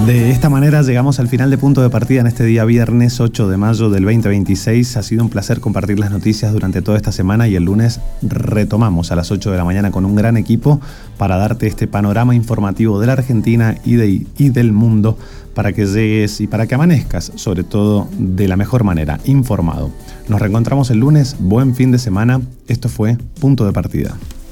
De esta manera llegamos al final de Punto de Partida en este día viernes 8 de mayo del 2026. Ha sido un placer compartir las noticias durante toda esta semana y el lunes retomamos a las 8 de la mañana con un gran equipo para darte este panorama informativo de la Argentina y del mundo para que llegues y para que amanezcas, sobre todo de la mejor manera, informado. Nos reencontramos el lunes, buen fin de semana. Esto fue Punto de Partida.